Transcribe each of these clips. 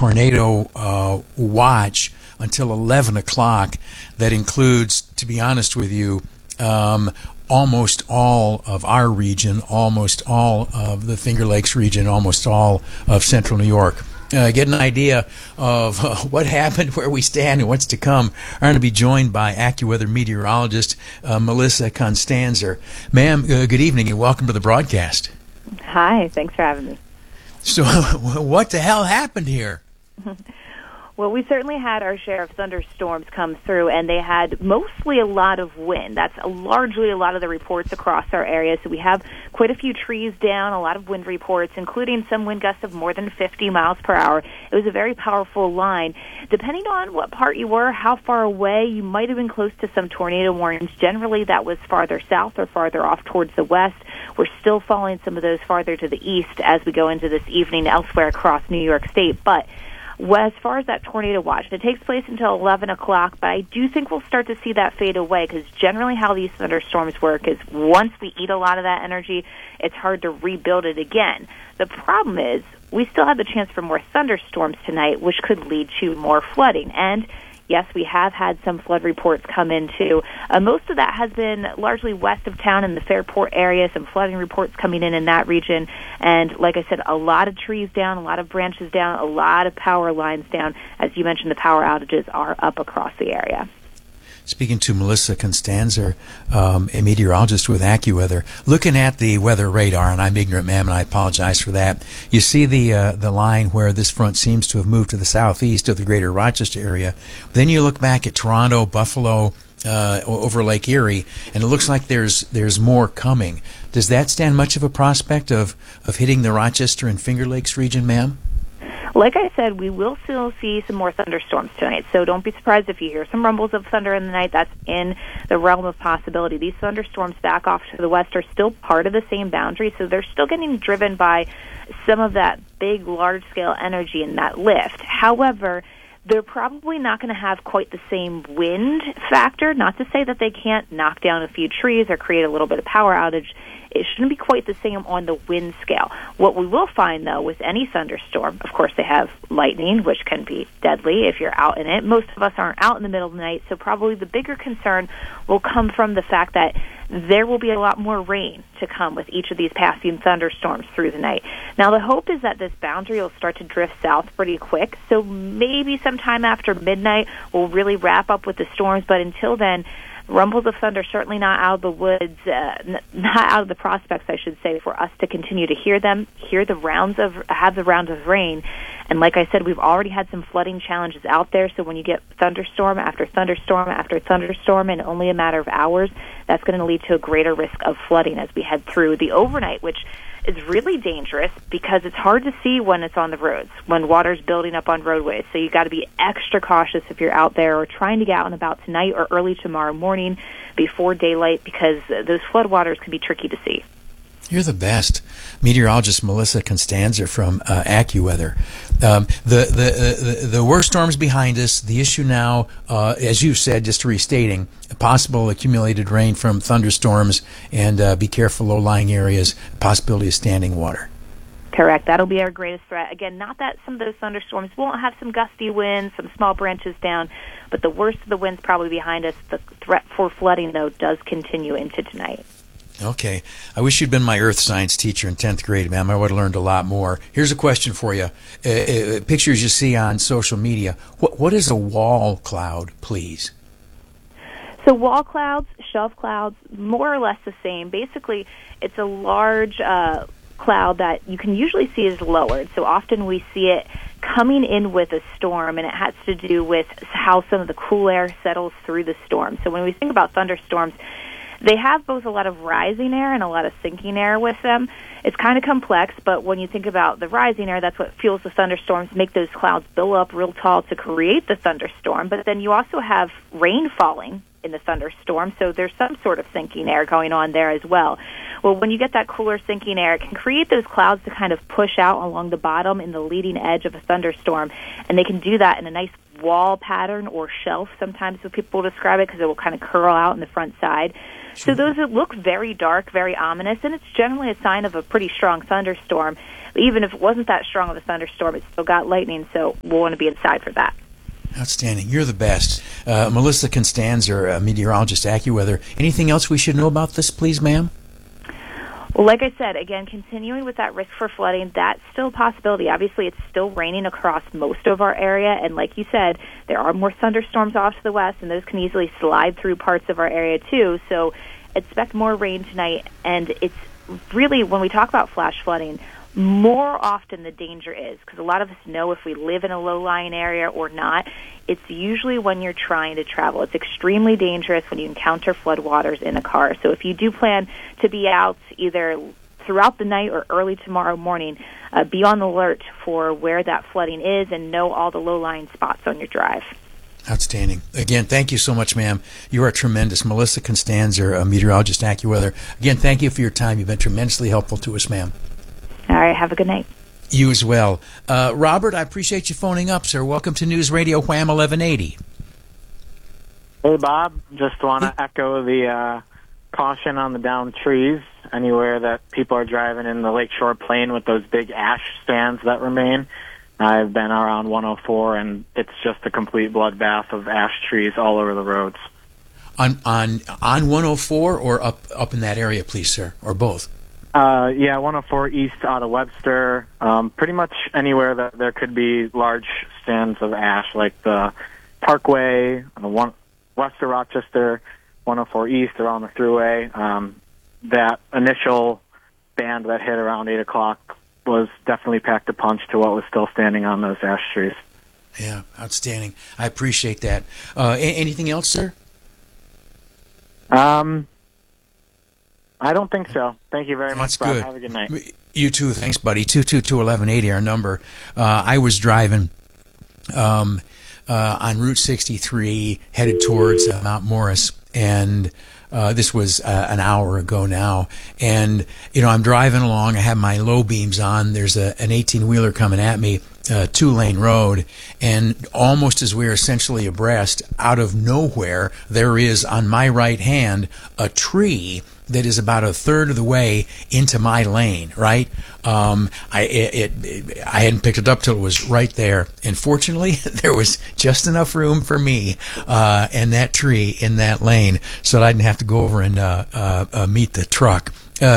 tornado watch until 11 o'clock that includes, to be honest with you, almost all of our region, almost all of the Finger Lakes region, almost all of central New York. Get an idea of what happened, where we stand, and what's to come. I'm going to be joined by AccuWeather meteorologist Melissa Constanzer. Ma'am, good evening and welcome to the broadcast. Hi, thanks for having me. So what the hell happened here? Well, we certainly had our share of thunderstorms come through, and they had mostly a lot of wind. That's largely a lot of the reports across our area. So we have quite a few trees down, a lot of wind reports, including some wind gusts of more than 50 miles per hour. It was a very powerful line. Depending on what part you were, how far away, you might have been close to some tornado warnings. Generally, that was farther south or farther off towards the west. We're still following some of those farther to the east as we go into this evening elsewhere across New York State. But as far as that tornado watch, it takes place until 11 o'clock, but I do think we'll start to see that fade away because generally how these thunderstorms work is once we eat a lot of that energy, it's hard to rebuild it again. The problem is we still have the chance for more thunderstorms tonight, which could lead to more flooding. And yes, we have had some flood reports come in, too. Most of that has been largely west of town in the Fairport area, some flooding reports coming in that region. And like I said, a lot of trees down, a lot of branches down, a lot of power lines down. As you mentioned, the power outages are up across the area. Speaking to Melissa Constanzer, a meteorologist with AccuWeather, looking at the weather radar, and I'm ignorant, ma'am, and I apologize for that. You see the line where this front seems to have moved to the southeast of the greater Rochester area. Then you look back at Toronto, Buffalo, over Lake Erie, and it looks like there's more coming. Does that stand much of a prospect of hitting the Rochester and Finger Lakes region, ma'am? Like I said, we will still see some more thunderstorms tonight, so don't be surprised if you hear some rumbles of thunder in the night. That's in the realm of possibility. These thunderstorms back off to the west are still part of the same boundary, so they're still getting driven by some of that big, large-scale energy and that lift. However, they're probably not going to have quite the same wind factor, not to say that they can't knock down a few trees or create a little bit of power outage. It shouldn't be quite the same on the wind scale. What we will find, though, with any thunderstorm, of course, they have lightning, which can be deadly if you're out in it. Most of us aren't out in the middle of the night, so probably the bigger concern will come from the fact that there will be a lot more rain to come with each of these passing thunderstorms through the night. Now, the hope is that this boundary will start to drift south pretty quick, so maybe sometime after midnight we'll really wrap up with the storms, but until then, rumbles of thunder certainly not out of the woods, not out of the prospects, I should say, for us to continue to hear them, have the rounds of rain. And like I said, we've already had some flooding challenges out there, so when you get thunderstorm after thunderstorm after thunderstorm in only a matter of hours, that's going to lead to a greater risk of flooding as we head through the overnight, which is really dangerous because it's hard to see when it's on the roads, when water's building up on roadways. So you got to be extra cautious if you're out there or trying to get out and about tonight or early tomorrow morning before daylight because those floodwaters can be tricky to see. You're the best. Meteorologist Melissa Constanzer from AccuWeather. The worst storms behind us. The issue now, as you said, just restating, possible accumulated rain from thunderstorms and be careful low-lying areas, possibility of standing water. Correct. That'll be our greatest threat. Again, not that some of those thunderstorms won't have some gusty winds, some small branches down, but the worst of the winds probably behind us. The threat for flooding, though, does continue into tonight. Okay. I wish you'd been my earth science teacher in 10th grade, ma'am. I would have learned a lot more. Here's a question for you. Pictures you see on social media. What is a wall cloud, please? So wall clouds, shelf clouds, more or less the same. Basically, it's a large cloud that you can usually see is lowered. So often we see it coming in with a storm, and it has to do with how some of the cool air settles through the storm. So when we think about thunderstorms, they have both a lot of rising air and a lot of sinking air with them. It's kind of complex, but when you think about the rising air, that's what fuels the thunderstorms, make those clouds build up real tall to create the thunderstorm. But then you also have rain falling in the thunderstorm, so there's some sort of sinking air going on there as well. Well, when you get that cooler sinking air, it can create those clouds to kind of push out along the bottom in the leading edge of a thunderstorm, and they can do that in a nice wall pattern or shelf, sometimes people describe it, because it will kind of curl out in the front side. So those look very dark, very ominous, and it's generally a sign of a pretty strong thunderstorm. even if it wasn't that strong of a thunderstorm, it still got lightning, so we'll want to be inside for that. Outstanding. You're the best. Melissa Constanzer, meteorologist, AccuWeather. Anything else we should know about this, please, ma'am? Well, like I said, again, continuing with that risk for flooding, that's still a possibility. Obviously, it's still raining across most of our area, and like you said, there are more thunderstorms off to the west, and those can easily slide through parts of our area, too. So expect more rain tonight, and it's really, when we talk about flash flooding, more often the danger is, because a lot of us know if we live in a low-lying area or not, it's usually when you're trying to travel. It's extremely dangerous when you encounter floodwaters in a car. So if you do plan to be out either throughout the night or early tomorrow morning, be on the alert for where that flooding is and know all the low-lying spots on your drive. Outstanding. Again, thank you so much, ma'am. You are tremendous. Melissa Constanzer, a meteorologist, AccuWeather. Again, thank you for your time. You've been tremendously helpful to us, ma'am. All right, have a good night. You as well. Robert, I appreciate you phoning up, sir. Welcome to News Radio Wham 1180. Hey, Bob. Just want to echo the caution on the downed trees anywhere that people are driving in the Lakeshore Plain with those big ash stands that remain. I've been around 104, and it's just a complete bloodbath of ash trees all over the roads. On 104 or up in that area, please, sir, or both? 104 east out of Webster. Pretty much anywhere that there could be large stands of ash, like the Parkway, west of Rochester, 104 east around the Thruway. That initial band that hit around 8 o'clock was definitely packed a punch to what was still standing on those ash trees. Yeah, outstanding. I appreciate that. Anything else, sir? I don't think so. Thank you very much, Bob. Good. Have a good night. You too. Thanks, buddy. 222-1180, our number. I was driving on Route 63, headed towards Mount Morris, and this was an hour ago now. And, I'm driving along. I have my low beams on. There's an 18-wheeler coming at me, two-lane road, and almost as we're essentially abreast, out of nowhere, there is on my right hand a tree that is about a third of the way into my lane, right? I hadn't picked it up till it was right there. And fortunately, there was just enough room for me and that tree in that lane so that I didn't have to go over and meet the truck.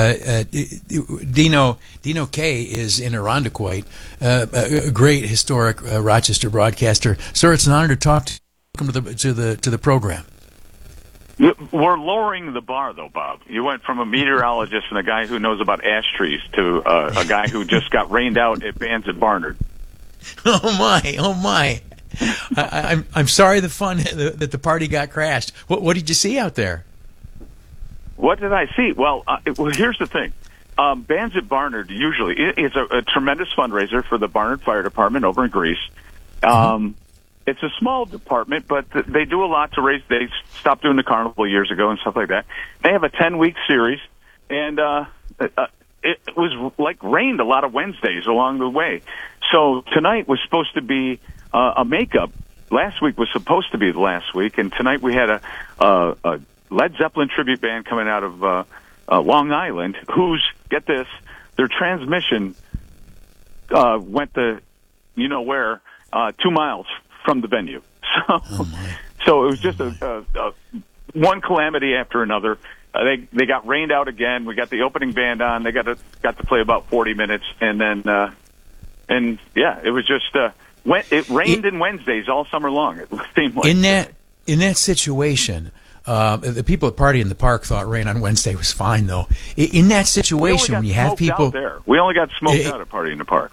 Dino Kay is in Irondequoit, a great historic Rochester broadcaster. Sir, it's an honor to talk to you. Welcome to the program. We're lowering the bar, though, Bob. You went from a meteorologist and a guy who knows about ash trees to a guy who just got rained out at Bands at Barnard. Oh my! I'm sorry that the party got crashed. What did you see out there? What did I see? Well, here's the thing. Bands at Barnard usually is a tremendous fundraiser for the Barnard Fire Department over in Greece. It's a small department, but they do a lot to raise. They stopped doing the carnival years ago and stuff like that. They have a 10-week series, and it was like rained a lot of Wednesdays along the way. So tonight was supposed to be a makeup. Last week was supposed to be the last week, and tonight we had a Led Zeppelin tribute band coming out of Long Island, whose, get this, their transmission went to, where, 2 miles from the venue. So it was just a one calamity after another. They got rained out again. We got the opening band on. They got to play about 40 minutes, and then it was just it rained in Wednesdays all summer long. It seemed like in that situation. The people at Party in the Park thought rain on Wednesday was fine, though. In that situation, when you have people there, we only got smoked out at Party in the Park.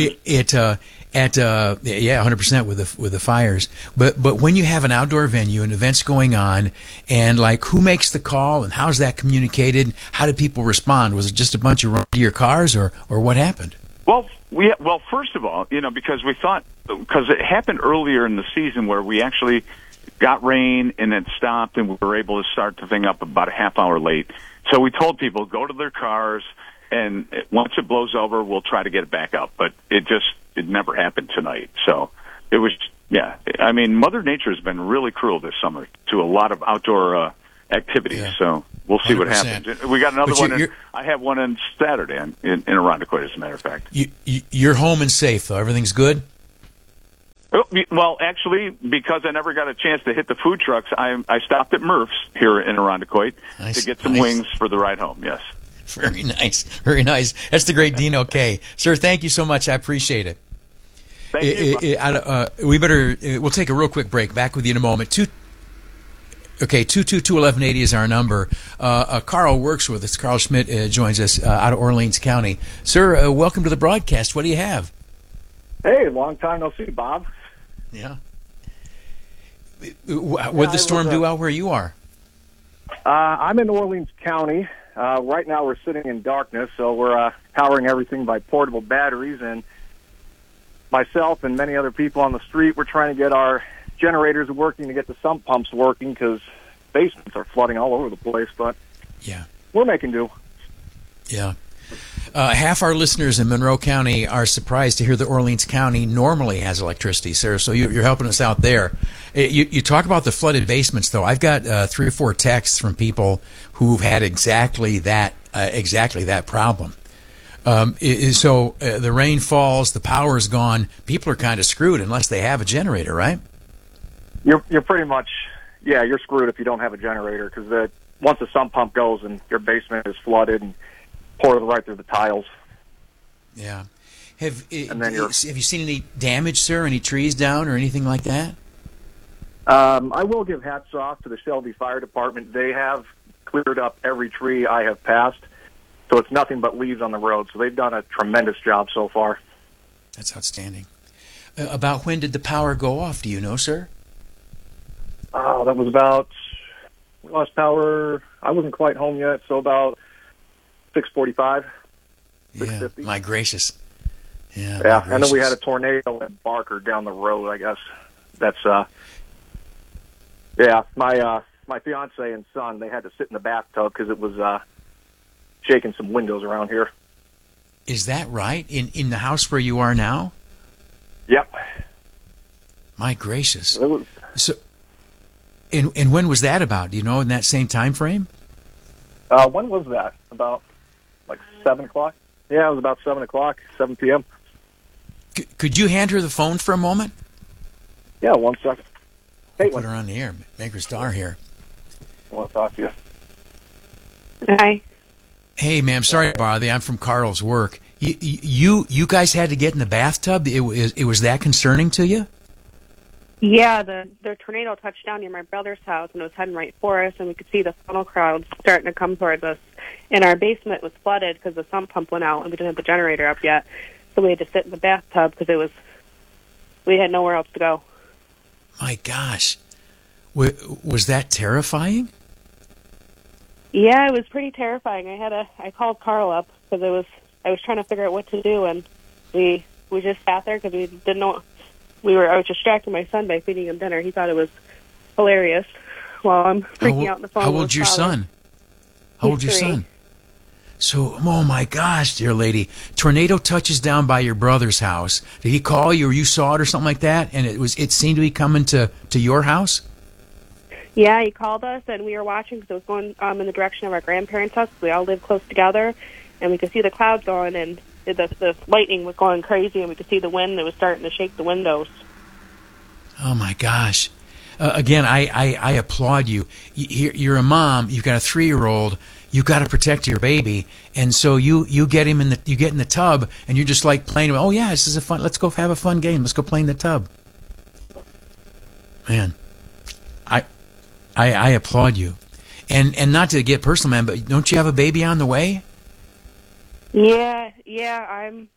100% with the fires. But when you have an outdoor venue and events going on, and who makes the call and how's that communicated? How did people respond? Was it just a bunch of run to your cars, or what happened? Well, first of all, because it happened earlier in the season where we actually got rain and then stopped, and we were able to start the thing up about a half hour late. So we told people, go to their cars, and once it blows over, we'll try to get it back up. But it never happened tonight. So it was, Mother Nature has been really cruel this summer to a lot of outdoor activities. Yeah. So We'll see what 100%. happens. We got another But one. I have one on Saturday in Irondequoit, as a matter of fact. You're home and safe, though. Everything's good? Well, actually, because I never got a chance to hit the food trucks, I stopped at Murph's here in Irondequoit to get some wings for the ride home, yes. Very nice. Very nice. That's the great Dino K. Sir, thank you so much. I appreciate it. Thank you. We'll take a real quick break. Back with you in a moment. 222-1180 is our number. Carl works with us. Carl Schmidt joins us out of Orleans County. Sir, welcome to the broadcast. What do you have? Hey, long time no see, Bob. Yeah. What did the storm do out where you are? I'm in Orleans County. Right now we're sitting in darkness, so we're powering everything by portable batteries, and myself and many other people on the street, we're trying to get our generators working to get the sump pumps working because basements are flooding all over the place, but yeah, we're making do. Yeah. Half our listeners in Monroe County are surprised to hear that Orleans County normally has electricity, sir, so you're helping us out there. You talk about the flooded basements, though. I've got 3 or 4 texts from people who've had exactly that problem. So the rain falls, the power is gone, people are kind of screwed unless they have a generator, right? You're pretty much, you're screwed if you don't have a generator because once the sump pump goes and your basement is flooded and pours right through the tiles. Yeah. Have you seen any damage, sir? Any trees down or anything like that? I will give hats off to the Shelby Fire Department. They have cleared up every tree I have passed, so it's nothing but leaves on the road. So they've done a tremendous job so far. That's outstanding. About when did the power go off? Do you know, sir? That was about, we lost power, I wasn't quite home yet, so about 6:45, 6:50. My gracious. Yeah, yeah. And then we had a tornado at Barker down the road, I guess. That's, my fiance and son, they had to sit in the bathtub because it was shaking some windows around here. Is that right? In the house where you are now? Yep. My gracious. It was, so, and when was that about? Do you know, in that same time frame? When was that? About, 7 o'clock? Yeah, it was about 7 o'clock, 7 p.m. Could you hand her the phone for a moment? Yeah, 1 second. Hey, put her on the air. Make her star here. I want to talk to you. Hi. Hey, ma'am, sorry to bother you. I'm from Carl's work. You guys had to get in the bathtub? It was that concerning to you? Yeah, the tornado touched down near my brother's house, and it was heading right for us, and we could see the funnel crowds starting to come towards us. And our basement was flooded because the sump pump went out, and we didn't have the generator up yet. So we had to sit in the bathtub because we had nowhere else to go. My gosh. Was that terrifying? Yeah, it was pretty terrifying. I called Carl up because I was trying to figure out what to do, and we just sat there because we didn't know. I was distracting my son by feeding him dinner. He thought it was hilarious while I'm freaking out on the phone. How old's your son? How old's your son? So, oh my gosh, dear lady, tornado touches down by your brother's house. Did he call you, or you saw it, or something like that? And it seemed to be coming to your house. Yeah, he called us, and we were watching because it was going in the direction of our grandparents' house. We all live close together, and we could see the clouds going, and the lightning was going crazy, and we could see the wind that was starting to shake the windows. Oh my gosh! Again, I applaud you. You're a mom. You've got a 3-year-old. You've got to protect your baby, and so you get him you get in the tub, and you're just like playing. Oh yeah, this is let's go have a fun game. Let's go play in the tub. Man, I applaud you, and not to get personal, man, but don't you have a baby on the way? Yeah, I'm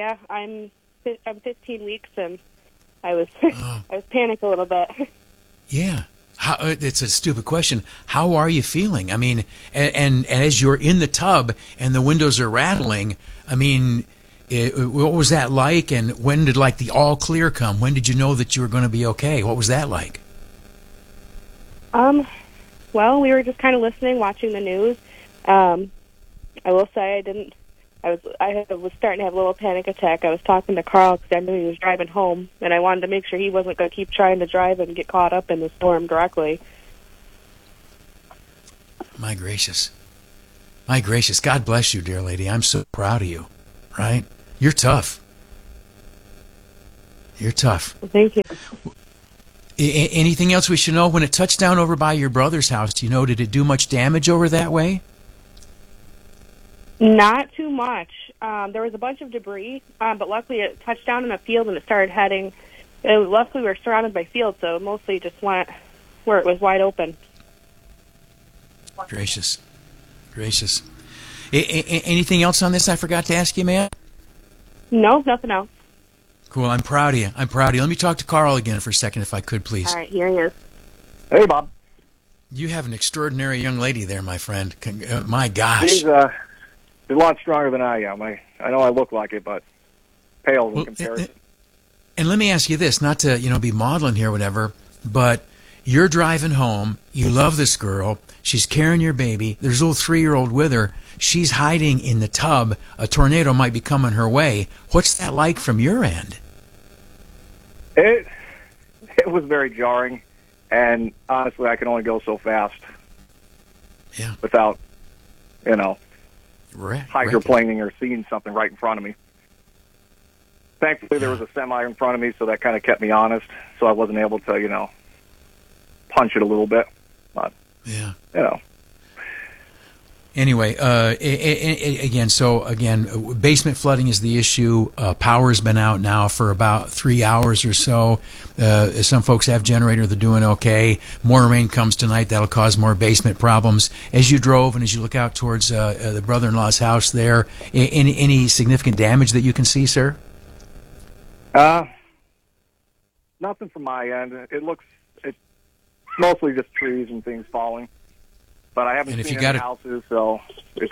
15 weeks, and I was panicked a little bit. Yeah. It's a stupid question. How are you feeling? I mean, and as you're in the tub and the windows are rattling, I mean, what was that like? And when did the all clear come? When did you know that you were going to be okay? What was that like? Well, we were just kind of listening, watching the news. I will say I was starting to have a little panic attack. I was talking to Carl because I knew he was driving home, and I wanted to make sure he wasn't going to keep trying to drive and get caught up in the storm directly. My gracious. My gracious. God bless you, dear lady. I'm so proud of you. Right? You're tough. You're tough. Thank you. Anything else we should know? When it touched down over by your brother's house, do you know, did it do much damage over that way? Not too much. There was a bunch of debris, but luckily it touched down in a field and it started heading. Luckily we were surrounded by fields, so mostly just went where it was wide open. Gracious. Gracious. Anything else on this I forgot to ask you, man? No, nothing else. Cool. I'm proud of you. I'm proud of you. Let me talk to Carl again for a second, if I could, please. All right, here he is. Hey, Bob. You have an extraordinary young lady there, my friend. My gosh. She's a lot stronger than I am. I know I look like it, but pales in comparison. And let me ask you this, not to be maudlin here or whatever, but you're driving home. You love this girl. She's carrying your baby. There's a little 3-year-old with her. She's hiding in the tub. A tornado might be coming her way. What's that like from your end? It was very jarring, and honestly, I can only go so fast. Yeah. Without, hydroplaning or seeing something right in front of me. Thankfully, there was a semi in front of me, so that kind of kept me honest. So I wasn't able to, punch it a little bit. But yeah. Anyway, basement flooding is the issue. Power's been out now for about 3 hours or so. Some folks have generator. They're doing okay. More rain comes tonight. That'll cause more basement problems. As you drove and as you look out towards the brother-in-law's house there, any significant damage that you can see, sir? Nothing from my end. It's mostly just trees and things falling. But I haven't seen any houses, so it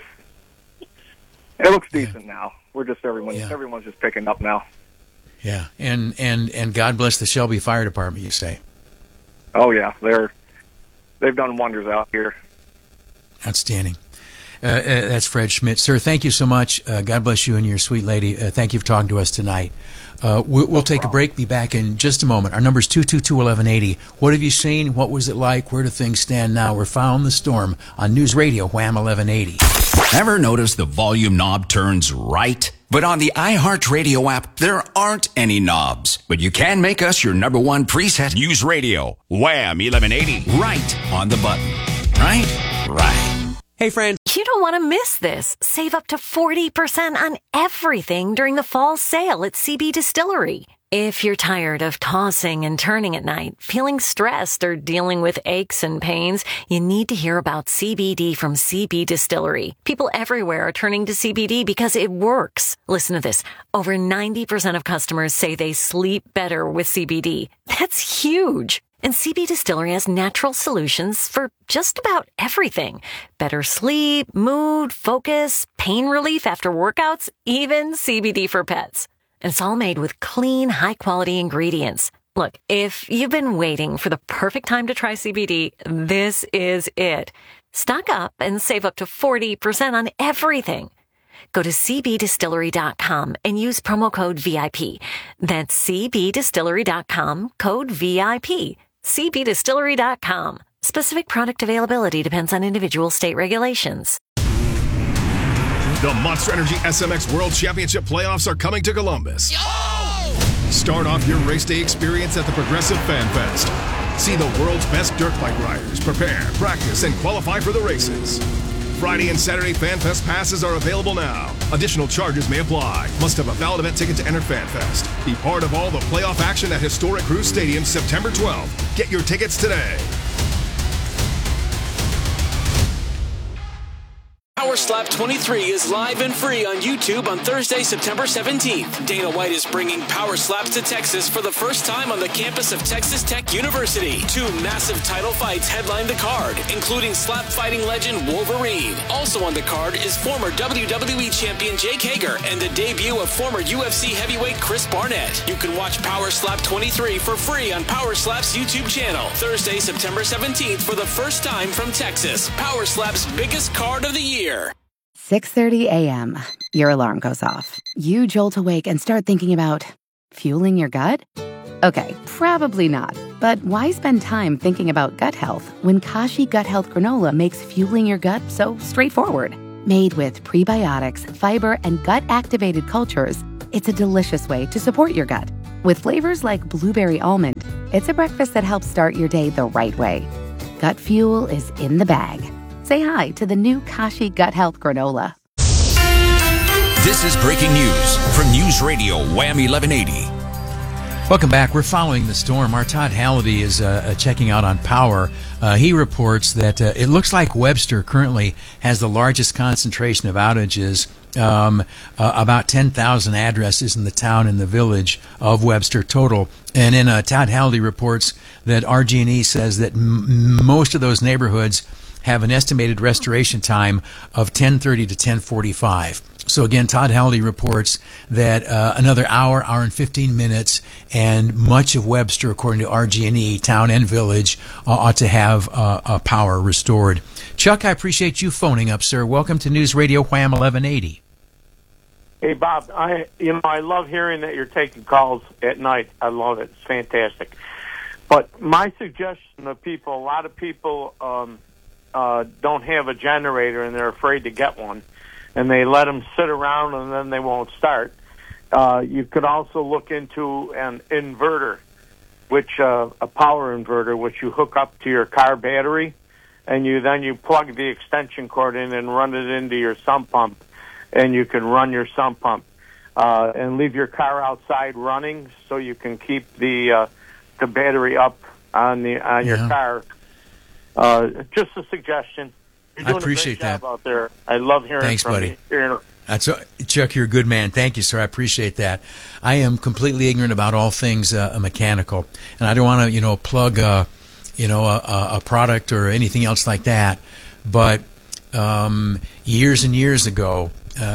looks decent now. We're just everyone's just picking up now. Yeah, and God bless the Shelby Fire Department, you say? Oh yeah, they've done wonders out here. Outstanding. That's Fred Schmidt, sir. Thank you so much. God bless you and your sweet lady. Thank you for talking to us tonight. We'll take a break. Be back in just a moment. Our number is 222-1180. What have you seen? What was it like? Where do things stand now? We're following the storm on News Radio Wham 1180. Ever notice the volume knob turns right? But on the iHeartRadio app, there aren't any knobs. But you can make us your number one preset. News Radio Wham 1180. Right on the button. Right? Right. Hey, friends. You don't want to miss this. Save up to 40% on everything during the fall sale at CB Distillery. If you're tired of tossing and turning at night, feeling stressed, or dealing with aches and pains, you need to hear about CBD from CB Distillery. People everywhere are turning to CBD because it works. Listen to this. Over 90% of customers say they sleep better with CBD. That's huge. And CB Distillery has natural solutions for just about everything. Better sleep, mood, focus, pain relief after workouts, even CBD for pets. And it's all made with clean, high-quality ingredients. Look, if you've been waiting for the perfect time to try CBD, this is it. Stock up and save up to 40% on everything. Go to cbdistillery.com and use promo code VIP. That's cbdistillery.com, code VIP. cbdistillery.com. Specific product availability depends on individual state regulations. The Monster Energy SMX World Championship playoffs are coming to Columbus. Start off your race day experience at the Progressive Fan Fest. See the world's best dirt bike riders prepare, practice, and qualify for the races. Friday and Saturday Fan Fest passes are available now. Additional charges may apply. Must have a valid event ticket to enter Fan Fest. Be part of all the playoff action at Historic Cruise Stadium September 12th. Get your tickets today. Power Slap 23 is live and free on YouTube on Thursday, September 17th. Dana White is bringing Power Slaps to Texas for the first time on the campus of Texas Tech University. 2 massive title fights headline the card, including slap fighting legend Wolverine. Also on the card is former WWE champion Jake Hager and the debut of former UFC heavyweight Chris Barnett. You can watch Power Slap 23 for free on Power Slap's YouTube channel. Thursday, September 17th for the first time from Texas. Power Slap's biggest card of the year. 6:30 a.m. Your alarm goes off. You jolt awake and start thinking about fueling your gut? Okay, probably not. But why spend time thinking about gut health when Kashi Gut Health Granola makes fueling your gut so straightforward? Made with prebiotics, fiber, and gut-activated cultures, it's a delicious way to support your gut. With flavors like blueberry almond, it's a breakfast that helps start your day the right way. Gut fuel is in the bag. Say hi to the new Kashi Gut Health Granola. This is breaking news from News Radio Wham 1180. Welcome back. We're following the storm. Our Todd Halliday is checking out on power. He reports that it looks like Webster currently has the largest concentration of outages, about 10,000 addresses in the town and the village of Webster total. And then Todd Halliday reports that RG&E says that most of those neighborhoods have an estimated restoration time of 10:30 to 10:45. So again, Todd Halliday reports that another hour and 15 minutes, and much of Webster, according to RG&E, town and village, ought to have power restored. Chuck, I appreciate you phoning up, sir. Welcome to News Radio Wham 1180. Hey, Bob, I love hearing that you're taking calls at night. I love it. It's fantastic. But my suggestion to people, a lot of people don't have a generator and they're afraid to get one, and they let them sit around and then they won't start. You could also look into an inverter, which a power inverter, which you hook up to your car battery, and you plug the extension cord in and run it into your sump pump, and you can run your sump pump and leave your car outside running so you can keep the battery up on your car. Just a suggestion. You're doing I appreciate a great job that out there. I love hearing Thanks, from buddy. you. Chuck, you're a good man. Thank you, sir. I appreciate that. I am completely ignorant about all things mechanical, and I don't want to, plug, a product or anything else like that. But years and years ago,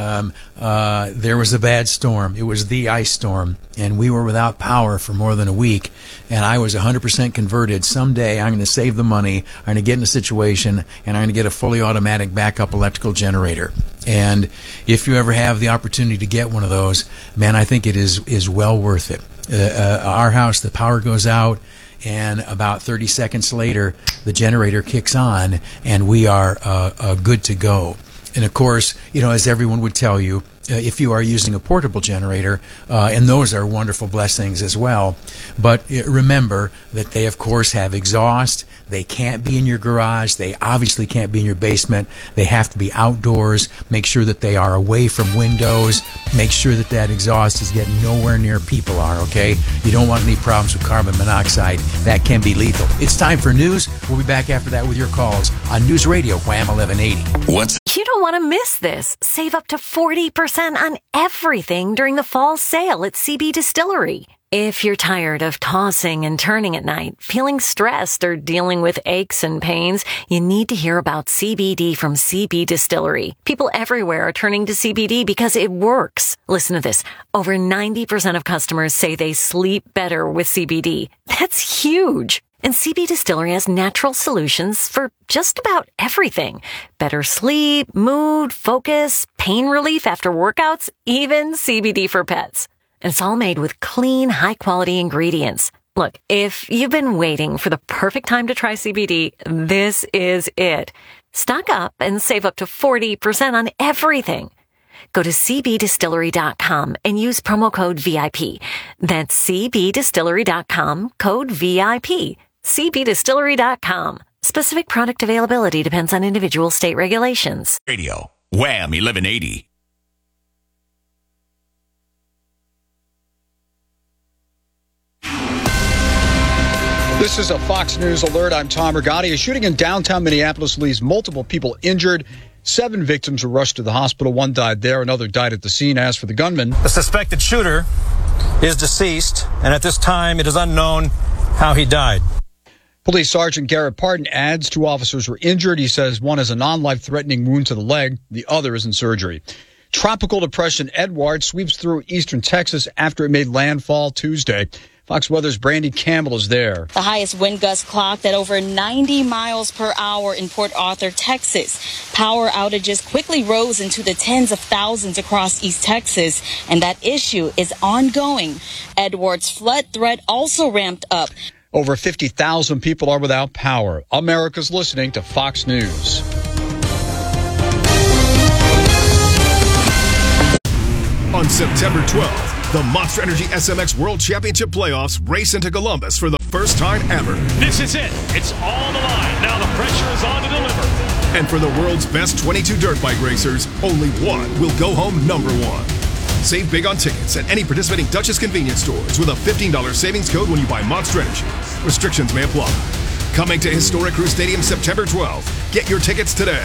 there was a bad storm. It was the ice storm, and we were without power for more than a week, and I was 100% converted. Someday I'm going to save the money, I'm going to get in a situation, and I'm going to get a fully automatic backup electrical generator. And if you ever have the opportunity to get one of those, man, I think it is well worth it. Our house, the power goes out, and about 30 seconds later, the generator kicks on, and we are good to go. And of course, as everyone would tell you, if you are using a portable generator, and those are wonderful blessings as well, but remember that they, of course, have exhaust. They can't be in your garage. They obviously can't be in your basement. They have to be outdoors. Make sure that they are away from windows. Make sure that exhaust is getting nowhere near people are, okay? You don't want any problems with carbon monoxide. That can be lethal. It's time for news. We'll be back after that with your calls on News Radio Wham 1180. You don't want to miss this. Save up to 40% on everything during the fall sale at CB Distillery. If you're tired of tossing and turning at night, feeling stressed, or dealing with aches and pains, you need to hear about CBD from CB Distillery. People everywhere are turning to CBD because it works. Listen to this. Over 90% of customers say they sleep better with CBD. That's huge. And CB Distillery has natural solutions for just about everything. Better sleep, mood, focus, pain relief after workouts, even CBD for pets. And it's all made with clean, high-quality ingredients. Look, if you've been waiting for the perfect time to try CBD, this is it. Stock up and save up to 40% on everything. Go to cbdistillery.com and use promo code VIP. That's cbdistillery.com, code VIP. cbdistillery.com. Specific product availability depends on individual state regulations. Radio Wham 1180. This is a Fox News alert. I'm Tom Rigotti. A shooting in downtown Minneapolis leaves multiple people injured. 7 victims were rushed to the hospital. 1 died there. Another died at the scene. As for the gunman, the suspected shooter is deceased, and at this time it is unknown how he died. Police Sergeant Garrett Parton adds 2 officers were injured. He says one has a non-life-threatening wound to the leg. The other is in surgery. Tropical depression Edward sweeps through eastern Texas after it made landfall Tuesday. Fox Weather's Brandy Campbell is there. The highest wind gust clocked at over 90 miles per hour in Port Arthur, Texas. Power outages quickly rose into the tens of thousands across East Texas, and that issue is ongoing. Edward's flood threat also ramped up. Over 50,000 people are without power. America's listening to Fox News. On September 12th, the Monster Energy SMX World Championship Playoffs race into Columbus for the first time ever. This is it. It's all on the line. Now the pressure is on to deliver. And for the world's best 22 dirt bike racers, only one will go home number one. Save big on tickets at any participating Duchess convenience stores with a $15 savings code when you buy Monster Energy. Restrictions may apply. Coming to historic Crew Stadium September 12th. Get your tickets today.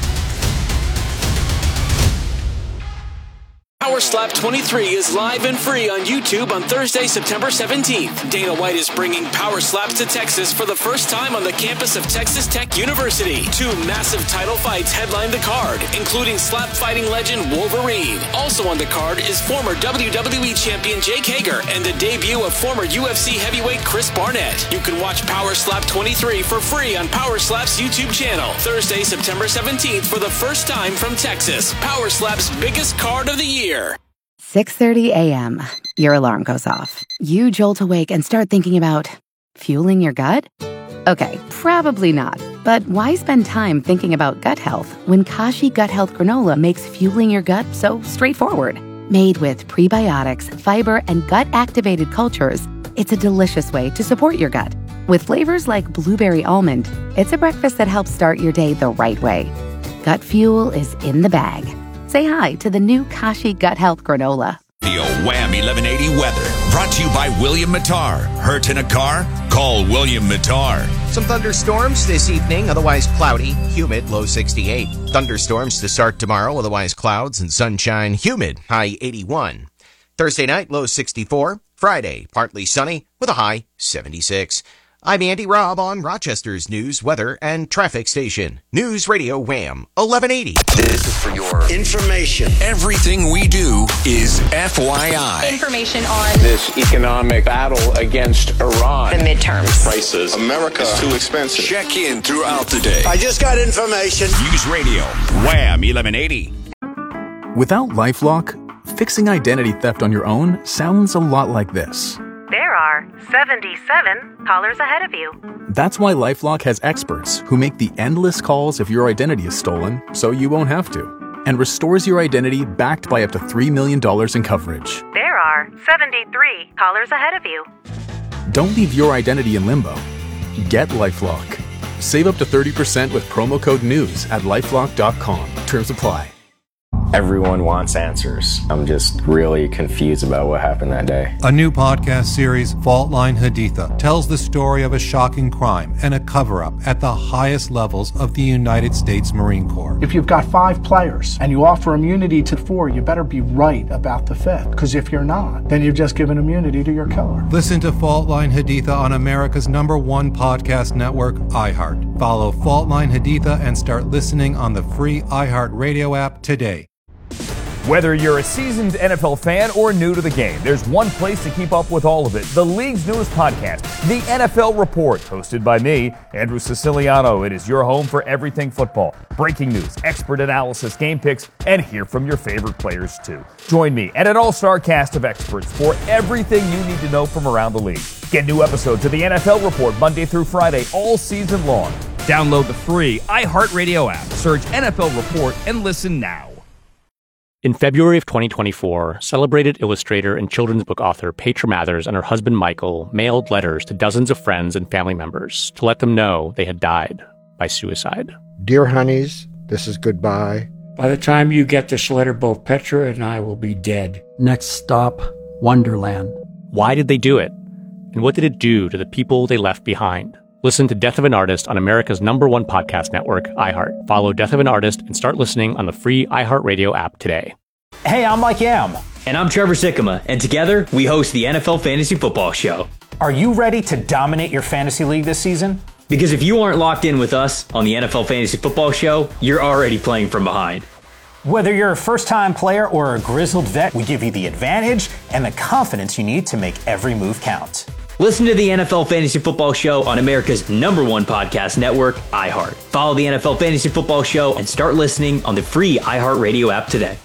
Power Slap 23 is live and free on YouTube on Thursday, September 17th. Dana White is bringing Power Slaps to Texas for the first time on the campus of Texas Tech University. 2 massive title fights headline the card, including slap fighting legend Wolverine. Also on the card is former WWE champion Jake Hager and the debut of former UFC heavyweight Chris Barnett. You can watch Power Slap 23 for free on Power Slap's YouTube channel. Thursday, September 17th for the first time from Texas. Power Slap's biggest card of the year. 6:30 a.m. Your alarm goes off. You jolt awake and start thinking about fueling your gut? Okay, probably not. But why spend time thinking about gut health when Kashi Gut Health Granola makes fueling your gut so straightforward? Made with prebiotics, fiber, and gut-activated cultures, it's a delicious way to support your gut. With flavors like blueberry almond, it's a breakfast that helps start your day the right way. Gut fuel is in the bag. Say hi to the new Kashi Gut Health Granola. The Wham 1180 weather brought to you by William Mattar. Hurt in a car? Call William Mattar. Some thunderstorms this evening, otherwise cloudy, humid, low 68. Thunderstorms to start tomorrow, otherwise clouds and sunshine, humid, high 81. Thursday night, low 64. Friday, partly sunny with a high 76. I'm Andy Robb on Rochester's news, weather, and traffic station. News Radio Wham 1180. This is for your information. Everything we do is FYI. Information on this economic battle against Iran. The midterms. Prices. America is too expensive. Check in throughout the day. I just got information. News Radio Wham 1180. Without LifeLock, fixing identity theft on your own sounds a lot like this. There are 77 callers ahead of you. That's why LifeLock has experts who make the endless calls if your identity is stolen so you won't have to, and restores your identity backed by up to $3 million in coverage. There are 73 callers ahead of you. Don't leave your identity in limbo. Get LifeLock. Save up to 30% with promo code NEWS at LifeLock.com. Terms apply. Everyone wants answers. I'm just really confused about what happened that day. A new podcast series, Fault Line Haditha, tells the story of a shocking crime and a cover-up at the highest levels of the United States Marine Corps. If you've got 5 players and you offer immunity to 4, you better be right about the 5th. Because if you're not, then you've just given immunity to your killer. Listen to Fault Line Haditha on America's #1 podcast network, iHeart. Follow Fault Line Haditha and start listening on the free iHeart Radio app today. Whether you're a seasoned NFL fan or new to the game, there's one place to keep up with all of it. The league's newest podcast, The NFL Report, hosted by me, Andrew Siciliano. It is your home for everything football. Breaking news, expert analysis, game picks, and hear from your favorite players too. Join me and an all-star cast of experts for everything you need to know from around the league. Get new episodes of The NFL Report Monday through Friday all season long. Download the free iHeartRadio app, search NFL Report, and listen now. In February of 2024, celebrated illustrator and children's book author Petra Mathers and her husband Michael mailed letters to dozens of friends and family members to let them know they had died by suicide. Dear honeys, this is goodbye. By the time you get this letter, both Petra and I will be dead. Next stop, Wonderland. Why did they do it? And what did it do to the people they left behind? Listen to Death of an Artist on America's #1 podcast network, iHeart. Follow Death of an Artist and start listening on the free iHeartRadio app today. Hey, I'm Mike Yam. And I'm Trevor Sikkema, and together we host the NFL Fantasy Football Show. Are you ready to dominate your fantasy league this season? Because if you aren't locked in with us on the NFL Fantasy Football Show, you're already playing from behind. Whether you're a first-time player or a grizzled vet, we give you the advantage and the confidence you need to make every move count. Listen to the NFL Fantasy Football Show on America's #1 podcast network, iHeart. Follow the NFL Fantasy Football Show and start listening on the free iHeartRadio app today.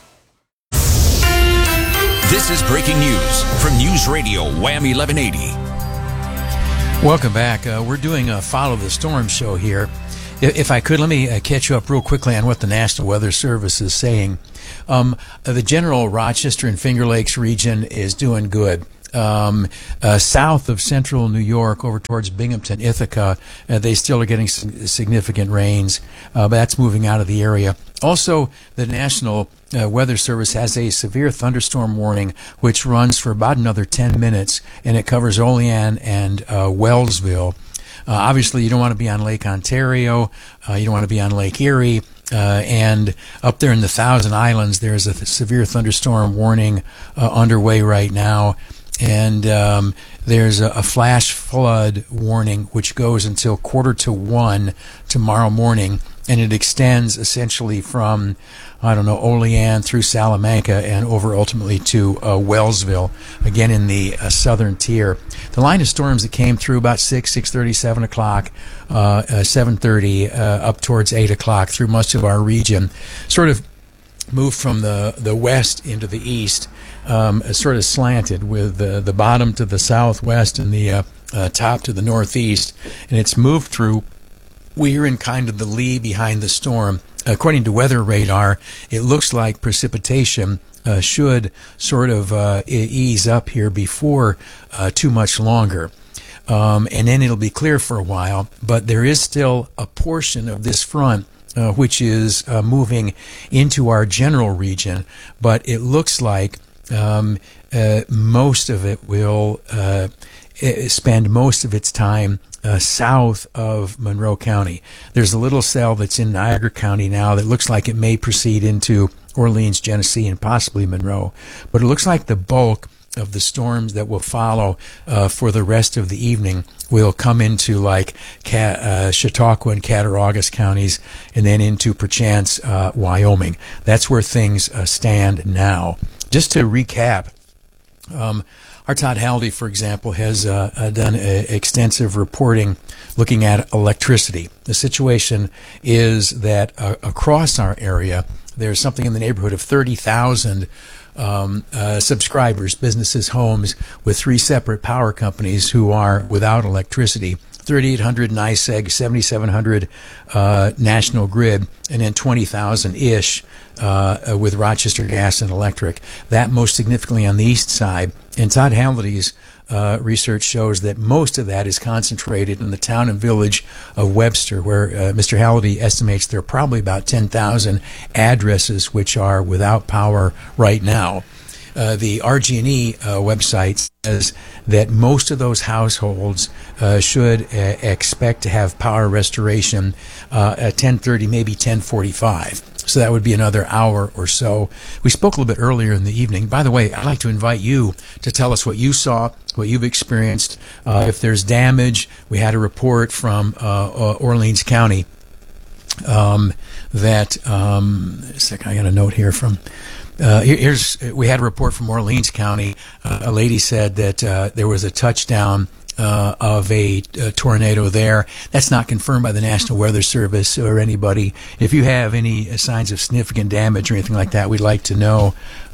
This is breaking news from News Radio Wham 1180. Welcome back. We're doing a Follow the Storm show here. If I could, let me catch you up real quickly on what the National Weather Service is saying. The general Rochester and Finger Lakes region is doing good. South of central New York over towards Binghamton, Ithaca, they still are getting significant rains, but that's moving out of the area. Also, the National Weather Service has a severe thunderstorm warning, which runs for about another 10 minutes, and it covers Olean and Wellsville. Obviously, you don't want to be on Lake Ontario. You don't want to be on Lake Erie. And up there in the Thousand Islands, there's a severe thunderstorm warning underway right now. And there's a flash flood warning, which goes until 1:45 tomorrow morning. And it extends essentially from, Olean through Salamanca and over ultimately to Wellsville, again in the southern tier. The line of storms that came through about 6:30, 7 o'clock, 7:30, up towards 8 o'clock through much of our region, sort of moved from the west into the east, sort of slanted with the bottom to the southwest and the top to the northeast, and it's moved through. We're in kind of the lee behind the storm. According to weather radar, it looks like precipitation should sort of ease up here before too much longer. And then it'll be clear for a while, but there is still a portion of this front which is moving into our general region, but it looks like most of it will spend most of its time south of Monroe County. There's a little cell that's in Niagara County now that looks like it may proceed into Orleans, Genesee, and possibly Monroe. But it looks like the bulk of the storms that will follow for the rest of the evening will come into like Chautauqua and Cattaraugus counties, and then into perchance Wyoming. That's where things stand now. Just to recap, our Todd Halliday, for example, has done extensive reporting looking at electricity. The situation is that across our area, there's something in the neighborhood of 30,000 subscribers, businesses, homes, with 3 separate power companies who are without electricity. 3,800 NYSEG, 7,700 National Grid, and then 20,000-ish with Rochester Gas and Electric. That most significantly on the east side. And Todd Halliday's research shows that most of that is concentrated in the town and village of Webster, where Mr. Halliday estimates there are probably about 10,000 addresses which are without power right now. The RG&E website says that most of those households should expect to have power restoration at 10:30, maybe 10:45. So that would be another hour or so. We spoke a little bit earlier in the evening. By the way, I'd like to invite you to tell us what you saw, what you've experienced. If there's damage, we had a report from Orleans County that, a second, I got a note here from... we had a report from Orleans County. A lady said that there was a touchdown of a tornado there. That's not confirmed by the National Weather Service or anybody. If you have any signs of significant damage or anything like that, we'd like to know.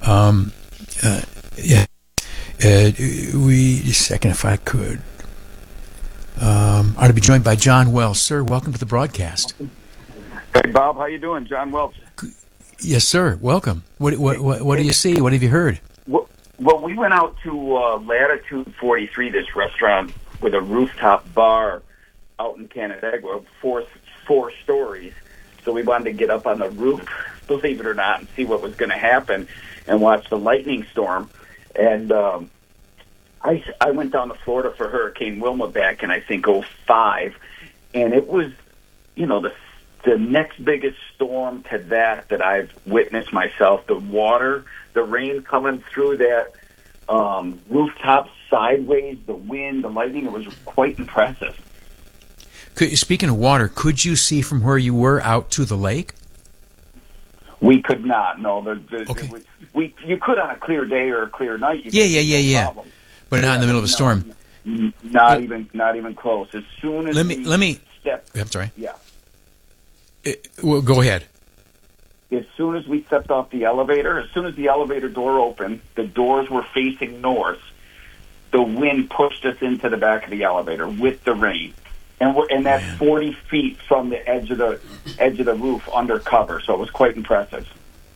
Second, if I could. Ought to be joined by John Welch. Sir, welcome to the broadcast. Hey, Bob. How you doing? John Welch. Yes, sir. Welcome. What do you see? What have you heard? Well, we went out to Latitude 43, this restaurant with a rooftop bar out in Canandaigua, four stories. So we wanted to get up on the roof, believe it or not, and see what was going to happen and watch the lightning storm. And I went down to Florida for Hurricane Wilma back in, I think, 2005. And it was, the next biggest storm to that I've witnessed myself. The water, the rain coming through that rooftop sideways, the wind, the lightning, it was quite impressive. Speaking of water, could you see from where you were out to the lake? We could not, no. Okay. You could on a clear day or a clear night. Yeah. But not in the middle of a storm. Not even close. As soon as let me step. I'm sorry. Yeah. Well, go ahead. As soon as we stepped off the elevator, as soon as the elevator door opened, the doors were facing north. the wind pushed us into the back of the elevator with the rain. And that's 40 feet from the edge of the roof under cover, so it was quite impressive.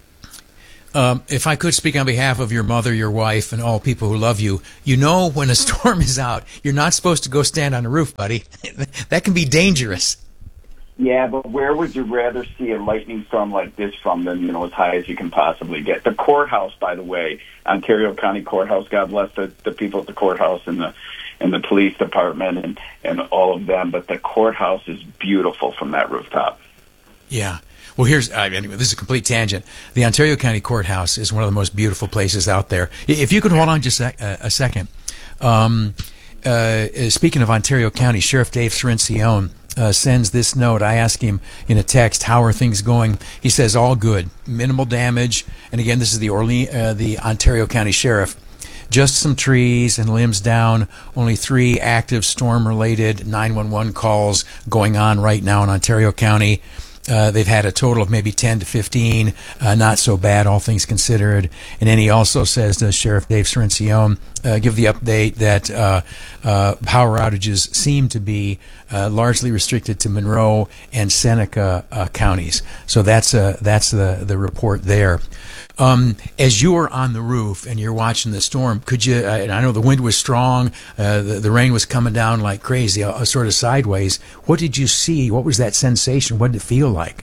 If I could speak on behalf of your mother, your wife, and all people who love you, you know when a storm is out, you're not supposed to go stand on the roof, buddy. That can be dangerous. Yeah, but where would you rather see a lightning storm like this from than, as high as you can possibly get? The courthouse, by the way, Ontario County Courthouse, God bless the people at the courthouse and the police department and all of them, but the courthouse is beautiful from that rooftop. Yeah. Well, anyway, this is a complete tangent. The Ontario County Courthouse is one of the most beautiful places out there. If you could hold on just a second. Speaking of Ontario County, Sheriff Dave Cirincione sends this note. I asked him in a text, how are things going? He says, all good, minimal damage. And again, this is the Ontario County Sheriff. Just some trees and limbs down. Only 3 active storm-related 911 calls going on right now in Ontario County. They've had a total of maybe 10 to 15. Not so bad, all things considered. And then he also says to Sheriff Dave Cirincione, give the update that power outages seem to be largely restricted to Monroe and Seneca counties. So that's the report there. As you were on the roof and you're watching the storm, could you? I know the wind was strong, the rain was coming down like crazy, sort of sideways. What did you see? What was that sensation? What did it feel like?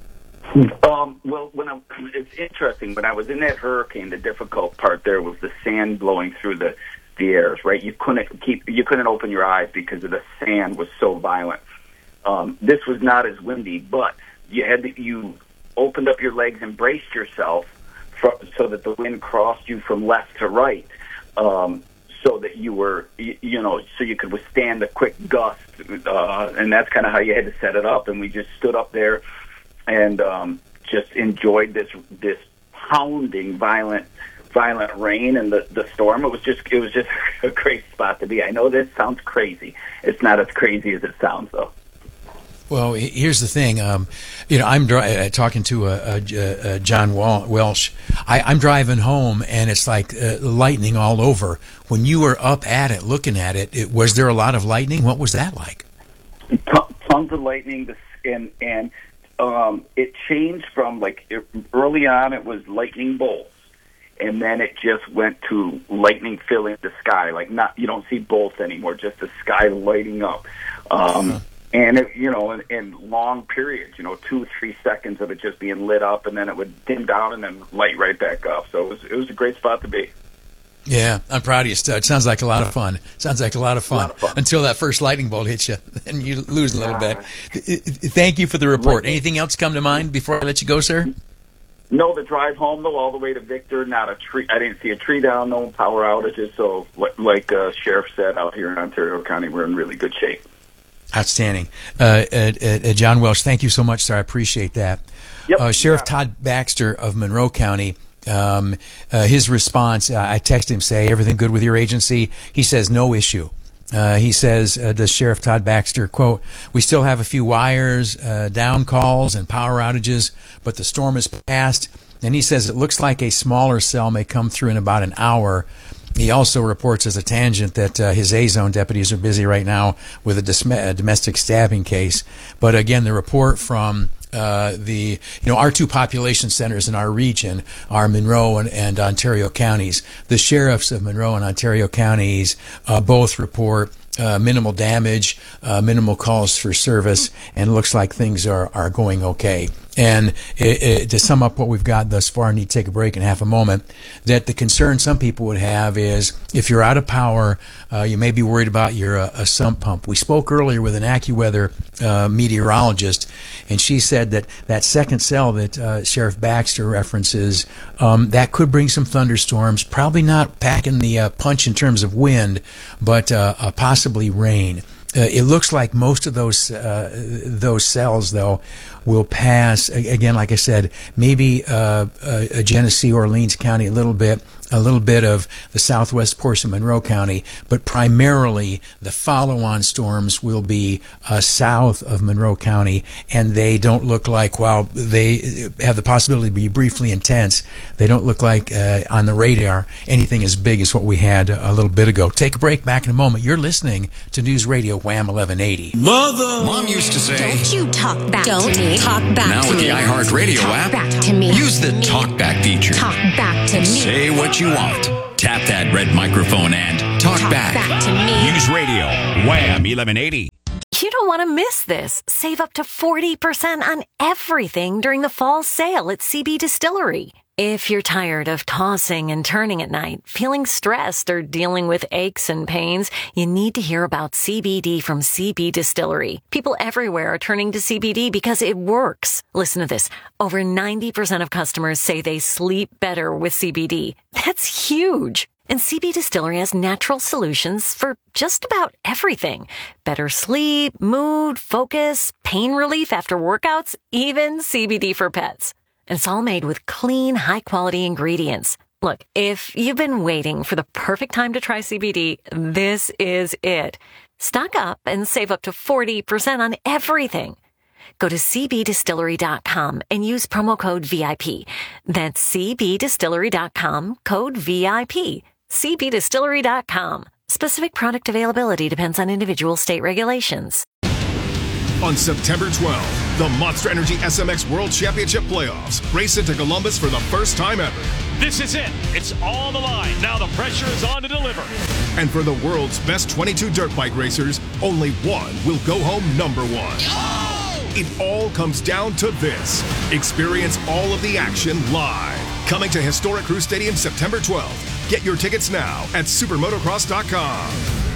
Well, it's interesting. When I was in that hurricane, the difficult part there was the sand blowing through the airs. Right, you couldn't open your eyes because of the sand was so violent. This was not as windy, but you opened up your legs and braced yourself so that the wind crossed you from left to right, so that you were, so you could withstand the quick gust, and that's kind of how you had to set it up. And we just stood up there and just enjoyed this pounding, violent rain and the storm. It was just a great spot to be. I know this sounds crazy. It's not as crazy as it sounds, though. Well, here's the thing. I'm talking to John Welsh. I'm driving home, and it's like lightning all over. When you were up at it, looking at it, was there a lot of lightning? What was that like? Tons of lightning, and it changed from early on. It was lightning bolts, and then it just went to lightning filling the sky. You don't see bolts anymore, just the sky lighting up. And it, in long periods, 2-3 seconds of it just being lit up, and then it would dim down and then light right back up. So it was a great spot to be. Yeah, I'm proud of you, Stud. Sounds like a lot of fun. Until that first lightning bolt hits you, then you lose a little bit. Thank you for the report. Anything else come to mind before I let you go, sir? No, the drive home, though, all the way to Victor, not a tree. I didn't see a tree down, no power outages. So like Sheriff said, out here in Ontario County, we're in really good shape. Outstanding. John Welsh, thank you so much, sir. I appreciate that. Yep. Sheriff Todd Baxter of Monroe County, his response, I texted him, say, everything good with your agency? He says, no issue. He says, does Sheriff Todd Baxter, quote, we still have a few wires, down calls and power outages, but the storm is past. And he says it looks like a smaller cell may come through in about an hour. He also reports as a tangent that his A-Zone deputies are busy right now with a domestic stabbing case. But again, the report from our 2 population centers in our region are Monroe and Ontario counties. The sheriffs of Monroe and Ontario counties both report minimal damage, minimal calls for service, and it looks like things are going okay. And to sum up what we've got thus far, I need to take a break in half a moment, that the concern some people would have is if you're out of power, you may be worried about your sump pump. We spoke earlier with an AccuWeather meteorologist, and she said that second cell that Sheriff Baxter references, that could bring some thunderstorms, probably not packing the punch in terms of wind, but possibly rain. It looks like most of those cells, though, will pass, again, like I said, maybe Genesee, Orleans County a little bit, a little bit of the southwest portion of Monroe County, but primarily the follow-on storms will be south of Monroe County, and they don't look like, while they have the possibility to be briefly intense, they don't look like on the radar anything as big as what we had a little bit ago. Take a break, back in a moment. You're listening to News Radio Wham 1180. Mom used to say, don't you talk back to me. Talk back now to with me. the iHeartRadio talk app, back to me. use the Talk Back feature. Talk back to me. Say what you want. Tap that red microphone and talk back. to me. Use radio. Wham 1180. You don't want to miss this. Save up to 40% on everything during the fall sale at CB Distillery. If you're tired of tossing and turning at night, feeling stressed, or dealing with aches and pains, you need to hear about CBD from CB Distillery. People everywhere are turning to CBD because it works. Listen to this. Over 90% of customers say they sleep better with CBD. That's huge. And CB Distillery has natural solutions for just about everything. Better sleep, mood, focus, pain relief after workouts, even CBD for pets. And it's all made with clean, high-quality ingredients. Look, if you've been waiting for the perfect time to try CBD, this is it. Stock up and save up to 40% on everything. Go to cbdistillery.com and use promo code VIP. That's cbdistillery.com, code VIP. cbdistillery.com. Specific product availability depends on individual state regulations. On September 12th, the Monster Energy SMX World Championship Playoffs race into Columbus for the first time ever. This is it. It's all on the line. Now the pressure is on to deliver. And for the world's best 22 dirt bike racers, only one will go home number one. It all comes down to this. Experience all of the action live. Coming to historic Crew Stadium September 12th. Get your tickets now at supermotocross.com.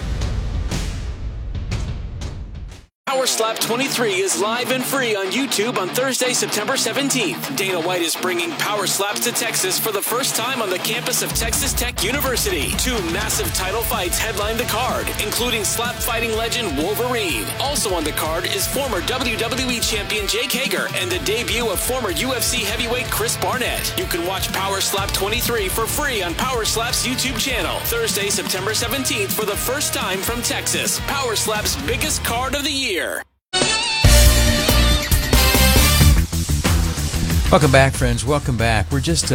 Power Slap 23 is live and free on YouTube on Thursday, September 17th. Dana White is bringing Power Slaps to Texas for the first time on the campus of Texas Tech University. 2 massive title fights headline the card, including slap fighting legend Wolverine. Also on the card is former WWE champion Jake Hager and the debut of former UFC heavyweight Chris Barnett. You can watch Power Slap 23 for free on Power Slap's YouTube channel. Thursday, September 17th for the first time from Texas. Power Slap's biggest card of the year. Welcome back, friends. Welcome back. We're just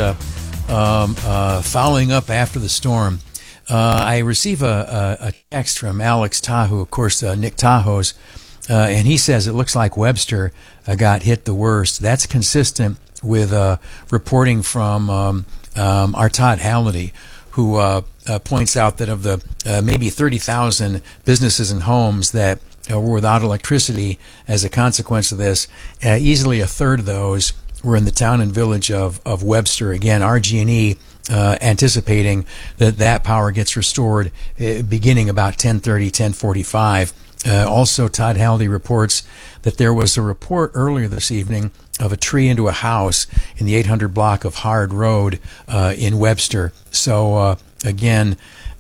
following up after the storm. I receive a text from Alex Tahoe, of course, Nick Tahoe's, and he says it looks like Webster got hit the worst. That's consistent with reporting from our Todd Halliday, who points out that of the maybe 30,000 businesses and homes that were without electricity as a consequence of this, easily a third of those were in the town and village of Webster. Again, RG&E anticipating that power gets restored beginning about 10:30, 10:45. Also, Todd Halliday reports that there was a report earlier this evening of a tree into a house in the 800 block of Hard Road in Webster. So, again,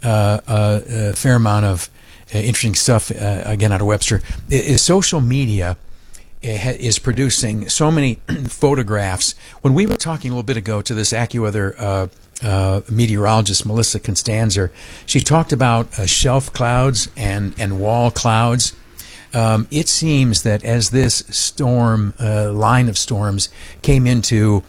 a fair amount of interesting stuff, again, out of Webster. Social media is producing so many photographs. When we were talking a little bit ago to this AccuWeather meteorologist, Melissa Constanzer, she talked about shelf clouds and wall clouds. It seems that as this storm, line of storms came into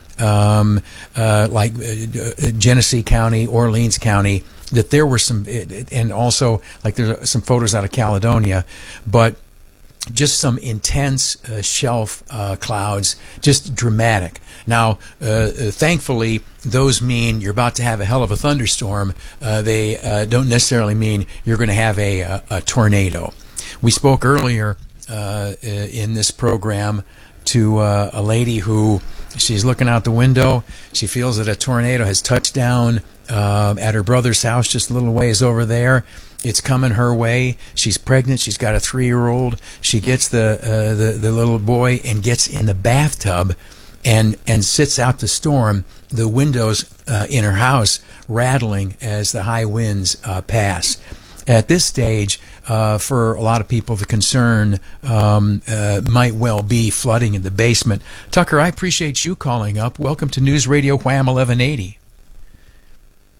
like Genesee County, Orleans County, that there were some, and also like there's some photos out of Caledonia, but just some intense shelf clouds, just dramatic. Now, thankfully, those mean you're about to have a hell of a thunderstorm. They don't necessarily mean you're going to have a tornado. We spoke earlier in this program to a lady who, she's looking out the window. She feels that a tornado has touched down at her brother's house just a little ways over there. It's coming her way. She's pregnant. She's got a 3-year-old. She gets the little boy and gets in the bathtub and sits out the storm. The windows in her house rattling as the high winds pass. At this stage, for a lot of people, the concern might well be flooding in the basement. Tucker, I appreciate you calling up. Welcome to News Radio Wham 1180.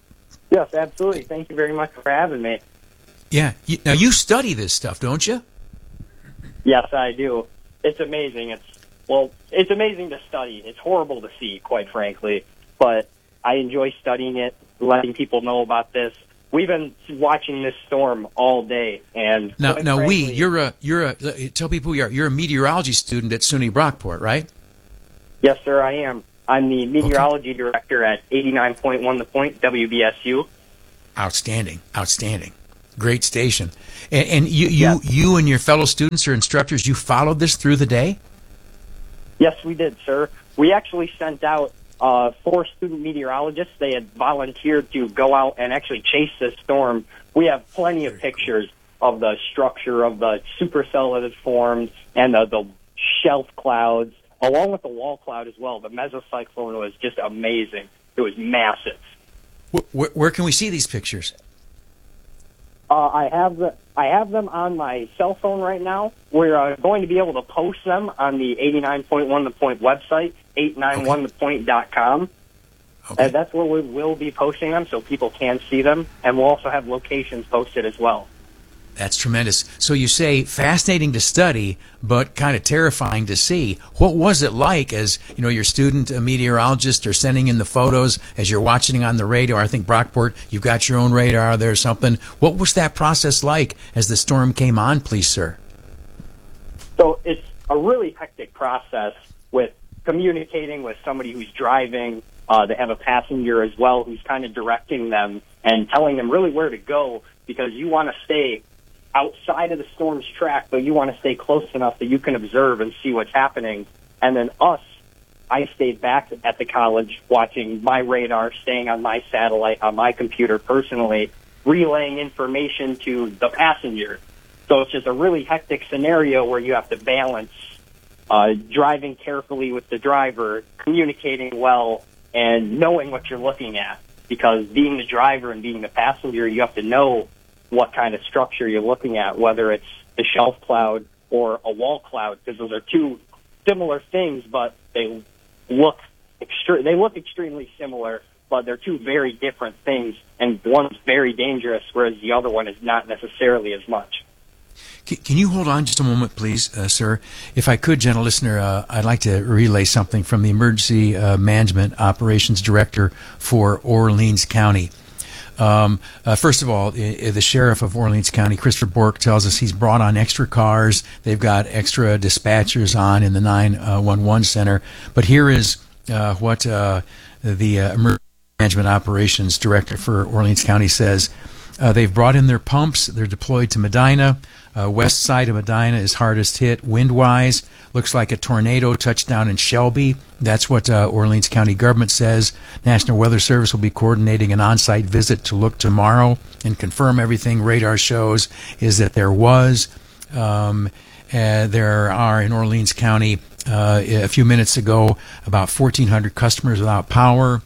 Yes, absolutely. Thank you very much for having me. Yeah. Now, you study this stuff, don't you? Yes, I do. It's amazing. It's amazing to study. It's horrible to see, quite frankly, but I enjoy studying it, letting people know about this. We've been watching this storm all day, and now you're a tell people you're a meteorology student at SUNY Brockport, right? Yes, sir, I am. I'm the meteorology director at 89.1 The Point, WBSU. Outstanding. Great station. And you and your fellow students or instructors, you followed this through the day? Yes, we did, sir. We actually sent out 4 student meteorologists. They had volunteered to go out and actually chase this storm. We have plenty of pictures of the structure of the supercell that has formed and the shelf clouds, along with the wall cloud as well. The mesocyclone was just amazing. It was massive. Where can we see these pictures? I have them on my cell phone right now. We're going to be able to post them on the 89.1 The Point website, 891thepoint.com. Okay. And that's where we will be posting them so people can see them. And we'll also have locations posted as well. That's tremendous. So you say fascinating to study, but kind of terrifying to see. What was it like as, your student meteorologist are sending in the photos as you're watching on the radio? I think Brockport, you've got your own radar there or something. What was that process like as the storm came on, please, sir? So it's a really hectic process with communicating with somebody who's driving. They have a passenger as well who's kind of directing them and telling them really where to go, because you want to stay outside of the storm's track, but you want to stay close enough that you can observe and see what's happening. And then I stayed back at the college watching my radar, staying on my satellite, on my computer personally, relaying information to the passenger. So it's just a really hectic scenario where you have to balance driving carefully with the driver, communicating well, and knowing what you're looking at. Because being the driver and being the passenger, you have to know what kind of structure you're looking at, whether it's the shelf cloud or a wall cloud, because those are two similar things, but they look extremely similar, but they're two very different things, and one's very dangerous, whereas the other one is not necessarily as much. Can you hold on just a moment, please, sir? If I could, gentle listener, I'd like to relay something from the Emergency Management Operations Director for Orleans County. First of all, the sheriff of Orleans County, Christopher Bork, tells us he's brought on extra cars. They've got extra dispatchers on in the 911 center. But here is what the Emergency Management Operations Director for Orleans County says. They've brought in their pumps. They're deployed to Medina. West side of Medina is hardest hit wind-wise. Looks like a tornado touched down in Shelby. That's what Orleans County government says. National Weather Service will be coordinating an on-site visit to look tomorrow and confirm everything radar shows is that there was. There are in Orleans County a few minutes ago about 1,400 customers without power.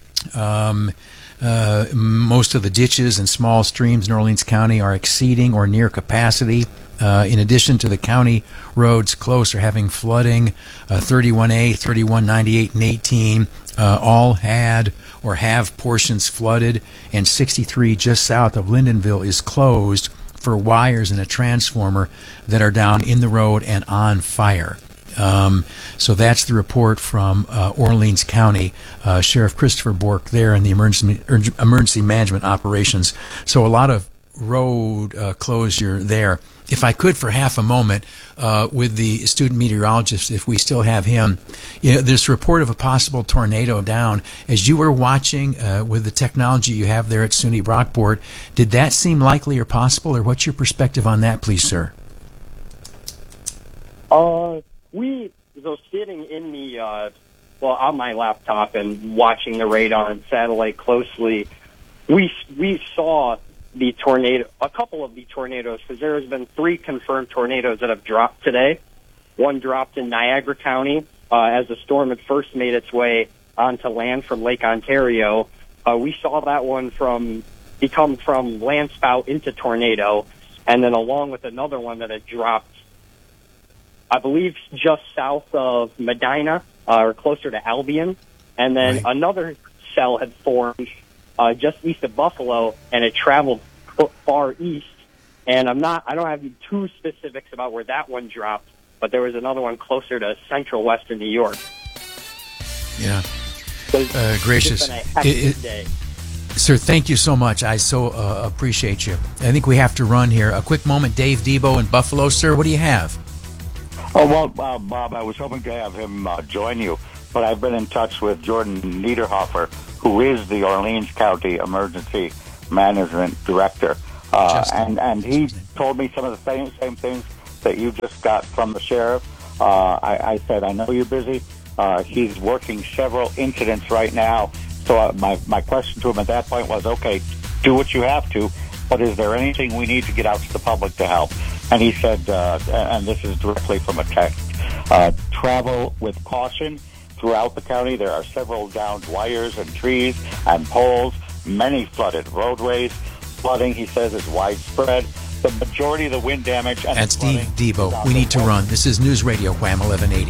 Most of the ditches and small streams in Orleans County are exceeding or near capacity. In addition to the county roads close are having flooding. 31A, 3198, and 18 all had or have portions flooded, and 63 just south of Lindenville is closed for wires in a transformer that are down in the road and on fire. So that's the report from Orleans County. Sheriff Christopher Bork there in the emergency management operations. So a lot of road closure there. If I could for half a moment, with the student meteorologist, if we still have him, this report of a possible tornado down. As you were watching with the technology you have there at SUNY Brockport, did that seem likely or possible, or what's your perspective on that, please, sir? So sitting in the, on my laptop and watching the radar and satellite closely, we saw the tornado, a couple of the tornadoes, because there has been 3 confirmed tornadoes that have dropped today. One dropped in Niagara County as the storm had first made its way onto land from Lake Ontario. We saw that one become from landspout into tornado, and then along with another one that had dropped, I believe, just south of Medina, or closer to Albion. And then another cell had formed just east of Buffalo, and it traveled far east. And I don't have too specifics about where that one dropped, but there was another one closer to central western New York. Yeah. So gracious. It's been a hectic day. Sir, thank you so much. I so appreciate you. I think we have to run here. A quick moment, Dave Debo in Buffalo. Sir, what do you have? Oh, well, Bob, I was hoping to have him join you, but I've been in touch with Jordan Niederhofer, who is the Orleans County Emergency Management Director. And he told me some of the same things that you just got from the sheriff. I said, I know you're busy. He's working several incidents right now. So my question to him at that point was, okay, do what you have to, but is there anything we need to get out to the public to help? And he said, and this is directly from a text, travel with caution throughout the county. There are several downed wires and trees and poles, many flooded roadways. Flooding, he says, is widespread. The majority of the wind damage... And that's Steve Debo. We need to run. This is News Radio Wham 1180.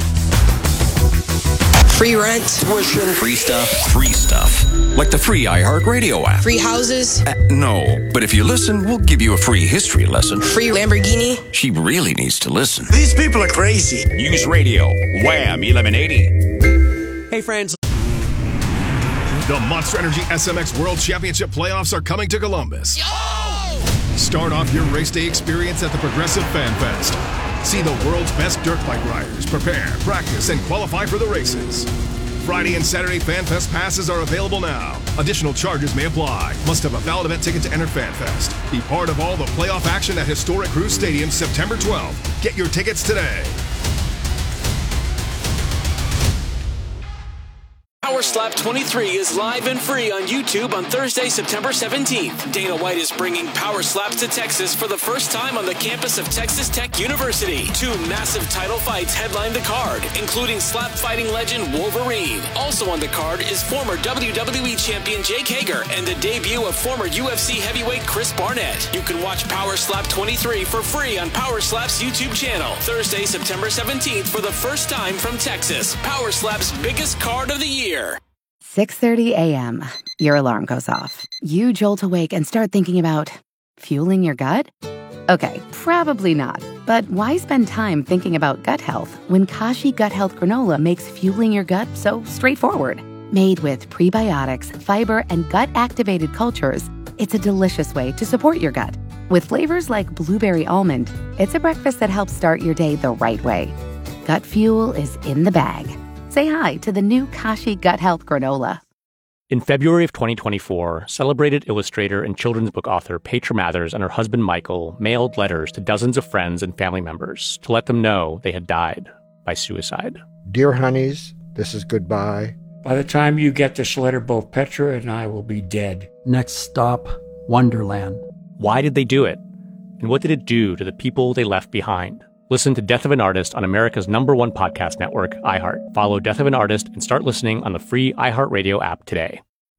Free rent. Tuition. Free stuff. Free stuff. Like the free iHeartRadio app. Free houses. No, but if you listen, we'll give you a free history lesson. Free Lamborghini. She really needs to listen. These people are crazy. News Radio. Wham 1180. Hey, friends. The Monster Energy SMX World Championship playoffs are coming to Columbus. Start off your race day experience at the Progressive Fan Fest. See the world's best dirt bike riders prepare, practice, and qualify for the races. Friday and Saturday Fan Fest passes are available now. Additional charges may apply. Must have a valid event ticket to enter Fan Fest. Be part of all the playoff action at historic Crew Stadium September 12th. Get your tickets today. Power Slap 23 is live and free on YouTube on Thursday, September 17th. Dana White is bringing Power Slaps to Texas for the first time on the campus of Texas Tech University. 2 massive title fights headline the card, including slap fighting legend Wolverine. Also on the card is former WWE champion Jake Hager and the debut of former UFC heavyweight Chris Barnett. You can watch Power Slap 23 for free on Power Slap's YouTube channel. Thursday, September 17th for the first time from Texas. Power Slap's biggest card of the year. 6:30 a.m. Your alarm goes off. You jolt awake and start thinking about fueling your gut? Okay, probably not. But why spend time thinking about gut health when Kashi Gut Health Granola makes fueling your gut so straightforward? Made with prebiotics, fiber, and gut-activated cultures, it's a delicious way to support your gut. With flavors like blueberry almond, it's a breakfast that helps start your day the right way. Gut fuel is in the bag. Say hi to the new Kashi Gut Health Granola. In February of 2024, celebrated illustrator and children's book author Petra Mathers and her husband Michael mailed letters to dozens of friends and family members to let them know they had died by suicide. Dear honeys, this is goodbye. By the time you get this letter, both Petra and I will be dead. Next stop, Wonderland. Why did they do it? And what did it do to the people they left behind? Listen to Death of an Artist on America's #1 podcast network, iHeart. Follow Death of an Artist and start listening on the free iHeartRadio app today.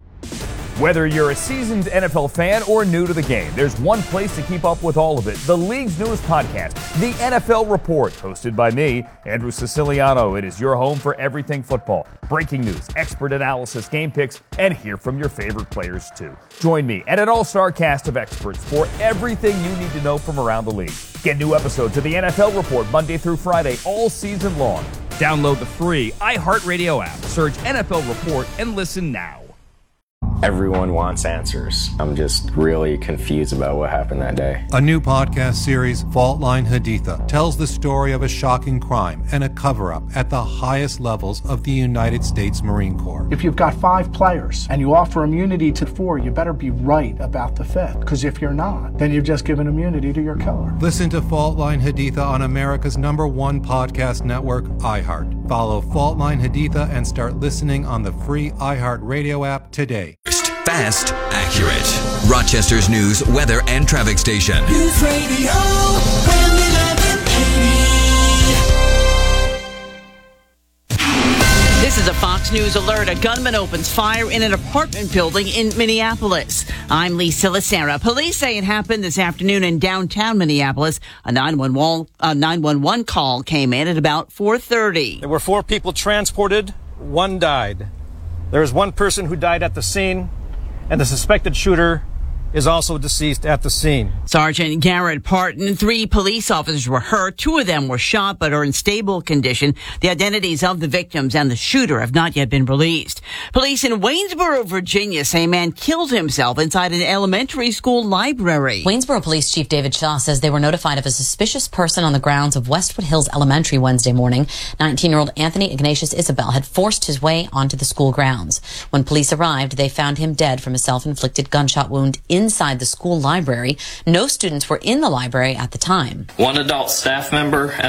Whether you're a seasoned NFL fan or new to the game, there's one place to keep up with all of it. The league's newest podcast, The NFL Report, hosted by me, Andrew Siciliano. It is your home for everything football. Breaking news, expert analysis, game picks, and hear from your favorite players too. Join me and an all-star cast of experts for everything you need to know from around the league. Get new episodes of The NFL Report Monday through Friday all season long. Download the free iHeartRadio app. Search NFL Report and listen now. Everyone wants answers. I'm just really confused about what happened that day. A new podcast series, Fault Line Haditha, tells the story of a shocking crime and a cover-up at the highest levels of the United States Marine Corps. If you've got 5 players and you offer immunity to 4, you better be right about the 5th. Because if you're not, then you've just given immunity to your killer. Listen to Fault Line Haditha on America's #1 podcast network, iHeart. Follow Fault Line Haditha and start listening on the free iHeartRadio app today. Fast, accurate. Rochester's news, weather, and traffic station. News Radio Wham 1180. This is a Fox News alert. A gunman opens fire in an apartment building in Minneapolis. I'm Lisa Lacera. Police say it happened this afternoon in downtown Minneapolis. A 911 call came in at about 4:30. There were 4 people transported. 1 died. There is 1 person who died at the scene. and the suspected shooter is also deceased at the scene. Sergeant Garrett Parton, 3 police officers were hurt. 2 of them were shot but are in stable condition. The identities of the victims and the shooter have not yet been released. Police in Waynesboro, Virginia say a man killed himself inside an elementary school library. Waynesboro Police Chief David Shaw says they were notified of a suspicious person on the grounds of Westwood Hills Elementary Wednesday morning. 19-year-old Anthony Ignatius Isabel had forced his way onto the school grounds. When police arrived, they found him dead from a self-inflicted gunshot wound inside the school library. No students were in the library at the time. One adult staff member at